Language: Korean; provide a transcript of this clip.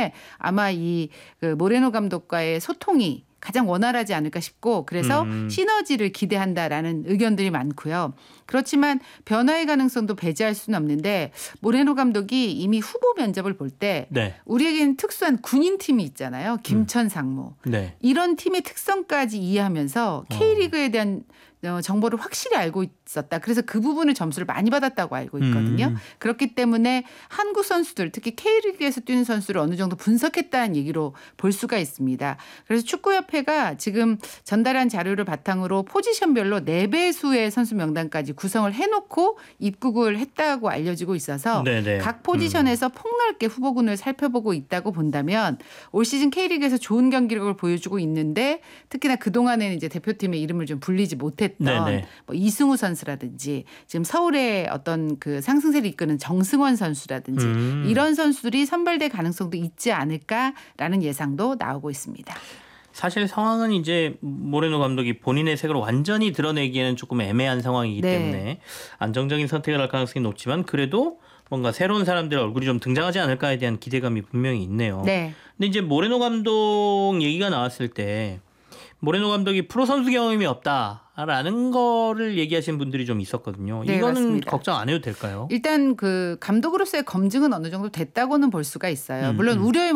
때문에 아마 그 모레노 감독과의 소통이 가장 원활하지 않을까 싶고 그래서 시너지를 기대한다라는 의견들이 많고요. 그렇지만 변화의 가능성도 배제할 수는 없는데 모레노 감독이 이미 후보 면접을 볼 때 네. 우리에게는 특수한 군인팀이 있잖아요. 김천 상무. 네. 이런 팀의 특성까지 이해하면서 K리그에 대한 정보를 확실히 알고 있었다. 그래서 그 부분을 점수를 많이 받았다고 알고 있거든요. 그렇기 때문에 한국 선수들 특히 K리그에서 뛰는 선수를 어느 정도 분석했다는 얘기로 볼 수가 있습니다. 그래서 축구협회가 지금 전달한 자료를 바탕으로 포지션별로 4배수의 선수 명단까지 구성을 해놓고 입국을 했다고 알려지고 있어서 네네. 각 포지션에서 폭넓게 후보군을 살펴보고 있다고 본다면 올 시즌 K리그에서 좋은 경기력을 보여주고 있는데 특히나 그동안에는 이제 대표팀의 이름을 좀 불리지 못했던 뭐 이승우 선수라든지 지금 서울의 어떤 그 상승세를 이끄는 정승원 선수라든지 이런 선수들이 선발될 가능성도 있지 않을까라는 예상도 나오고 있습니다. 사실 상황은 이제 모레노 감독이 본인의 색을 완전히 드러내기에는 조금 애매한 상황이기 때문에 안정적인 선택을 할 가능성이 높지만 그래도 뭔가 새로운 사람들의 얼굴이 좀 등장하지 않을까에 대한 기대감이 분명히 있네요. 네. 근데 이제 모레노 감독 얘기가 나왔을 때 모레노 감독이 프로 선수 경험이 없다라는 거를 얘기하시는 분들이 좀 있었거든요. 네, 이거는 맞습니다. 걱정 안 해도 될까요? 일단 그 감독으로서의 검증은 어느 정도 됐다고는 볼 수가 있어요. 물론 우려의